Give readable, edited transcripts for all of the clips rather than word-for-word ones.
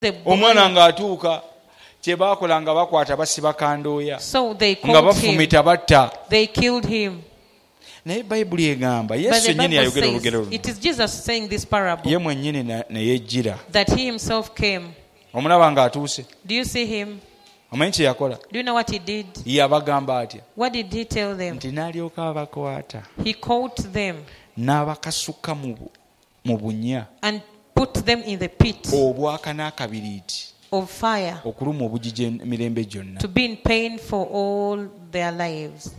omwana ng'atuuka kye baakola nga bakwata basiba kandooya nga bafumita batta. They killed him. Naye Bayibuli egamba Yesu nnyini yayogera olugero luno. It is Jesus saying this parable. Ye mwennyini ne yejjira. That he himself came. Omulaba ng'atuuse. Do you see him? Omanyi kye yakola? Do you know what he did? Yabagamba atya? What did he tell them? Nti n'alyoka abakwata. He caught them. N'abakasuka mu bunya. And put them in the pit. Obwaka n'akabiriiti. Of fire. Okuluma obujiji emirembe gyonna. To be in pain for all their lives.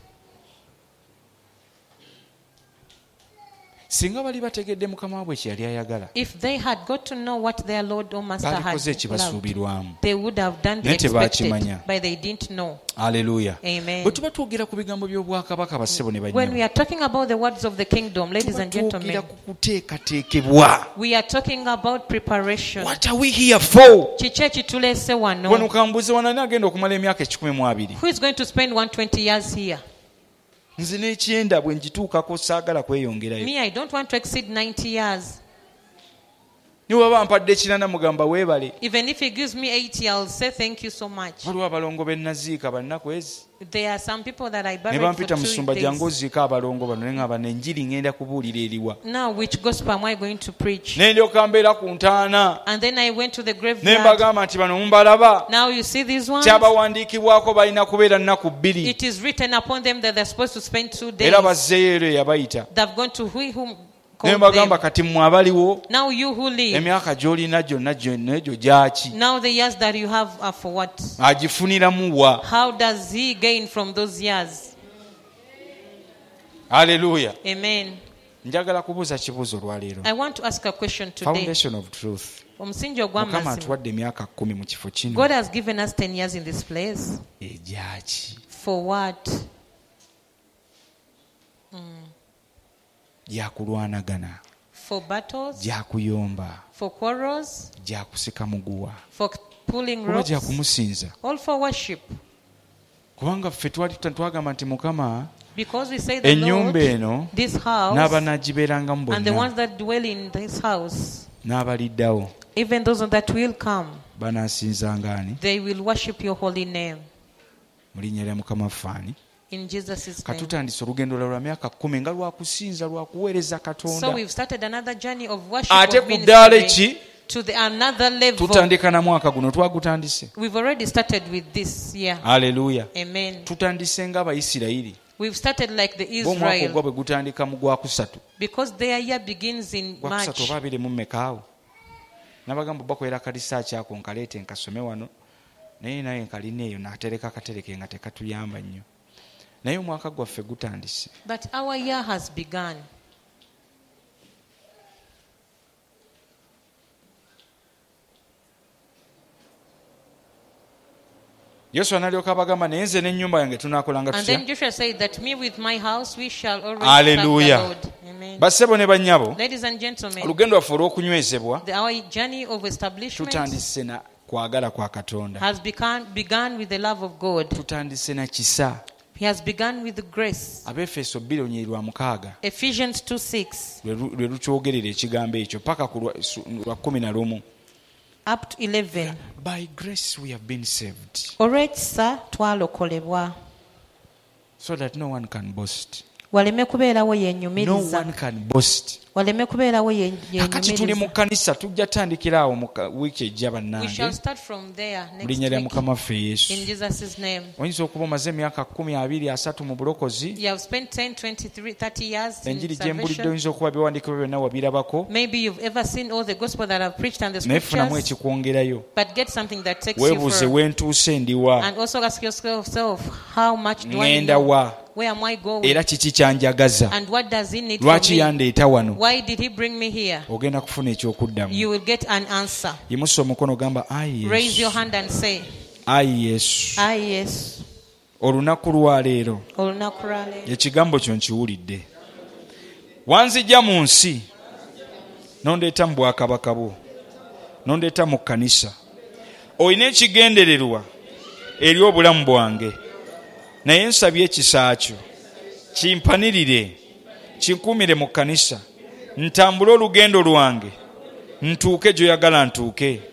Singa bali bategedde mukama waabwe kye yali ayagala. If they had got to know what their Lord or Master had loved, they would have done the expected, but they didn't know. Hallelujah. Amen. Bwe tuba twogera ku bigambo by'obwakabaka bassebo ne bannyabo. When we are talking about the words of the kingdom, ladies and gentlemen, we are talking about preparation. What are we here for? Kiki ekituleese wano? Wano kambuze wanani agenda okumala emyaka 12? Who is going to spend 120 years here? Nze n'ekyenda bwe ngituukako saagala kweyongerayo. Me, I don't want to exceed 90 years. Ni bw'aba mpadde kinana mugamba weebale. Even if he gives me 80, I'll say thank you so much. Waliwo abalongo be naziika bannaku ezi. There are some people that I buried ne for bampita 2 musumba days. jangu oziika abalongo bano ne ngaba n'enjiri ngenda kubuulira eriwa. Now, which gospel am I going to preach? Ne ndyoka mbeera ku ntaana. And then I went to the Ne graveyard. mbagamba nti bano mumbalaba. Now you see these ones? Kyabawandiikibwako balina kubeera nnaku 2. It is written upon them that they're supposed to spend 2 days. Era bazzeeyo ero eyabayita. They've gone to whom Ne called mbagamba them. kati mmwe abaliwo. Now you who live. Emyaka gy'olina gyonna egyo gyaki? Now the years that you have are for what? Agifuniramu wa? How does he gain from those years? Hallelujah. Amen. Njagala kubuuza kibuuzo olwaleero. I want to ask a question today. Foundation of truth. Omusingi Mukama ogw'amazima. atuwadde emyaka 10 mu kifo kino. God has given us 10 years in this place. Egyaki? For what? Gyakulwanagana. For battles? Gyakuyomba. For quarrels? Gyakusika muguwa. For pulling Kuba ropes? gyakumusinza. All for worship. Kubanga ffe twagamba nti Mukama Because we say the ennyumba Lord, eno this house, n'abanaagibeerangamu and the bonna ones that dwell in this house, n'abaliddawo even those that will come, banaasinzanga ani? they will worship your holy name. Mu linnya lya Mukama ffaani. In Jesus' name. Katutandise olugendo lwa myaka 10 nga lwakusinza lwakuweereza So Katonda. we've started another journey of worship, Ate of ku ddaala ministry, ki? to another level. Tutandika na mwaka guno twagutandise. We've already started with this year. Haleluya. Amen. Tutandise ng'Abayisirayiri. We've started like the Omwaka Israel, ogwo bwe gutandika mu Gwakusatu. because their year begins in Gwakusatu March. oba 24 n'abagamba bakolera kalisaaki ako nkaleete nkasome wano naye nkalina eyo n'atereka akatereke nga tekatuyamba nnyo naye omwaka gwaffe gutandise. But our year has begun. Yoswa n'alyoka abagamba naye nze n'ennyumba yange tunaakolanga And tutya? then Joshua said that me with my house we shall always Hallelujah. serve the Lord. Amen. Bassebo ne bannyabo, Ladies and gentlemen, olugendo lwaffe olw'okunywezebwa our journey of establishment tutandise na kwagala kwa Katonda. has begun with the love of God. Tutandise na kisa. He has begun with the grace. Abefeso 2:6 Ephesians 2:6 lwe lukyogerera ekigambo ekyo paka ku lwa 11. up to 11. By grace we have been saved, Olw'ekisa twalokolebwa so that no one can boast. waleme kubeerawo No yeenyumiriza, one can boast. waleme kubeerawo Kakati tuli mu yeenyumiriza. kkanisa tujja tandikira awo mu wiiki ejja We shall bannange start from there mu next linnya lya week Mukama waffe Yesu. in Jesus' name. Oyinza okuba omaze emyaka 10, 20, 30 mu bulokozi. You have spent 10, 23, 30 years in Enjiri gye mbulidde salvation. oyinza okuba biwandiikibwa byonna wabirabako. Maybe you've ever seen all the gospel that I've preached and the Naye funamu scriptures, ekikwongerayo. but get something that takes you Weebuuze further. wentuuse ndiwa. And also ask yourself, how much do I Ngenda know? wa. Where am I going? Era kiki kyanjagaza. And what does he need from Lwaki me? yandeeta wano? Why did he bring me here? Ogenda kufuna ekyokuddamu. You will get an answer. Yimusa omukono gamba ayi Raise your Yesu. hand and say, Ayi Yesu. yes. Olunaku lwa leero Olunaku lwa leero. ekigambo kyo nkiwulidde. Wanzijja mu nsi nondeeta mu bwakabaka bwo, nondeeta mu kkanisa. Olina ekigendererwa eri obulamu bwange, naye nsabye ekisa kyo kimpanirire, kinkuumire mu kkanisa, ntambule olugendo lwange ntuuke gy'oyagala ntuuke.